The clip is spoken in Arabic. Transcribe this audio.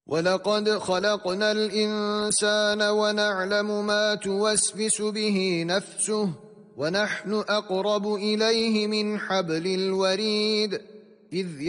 ولقد خلقنا الإنسان ونعلم ما توسوس به نفسه ونحن أقرب إليه من حبل الوريد إذ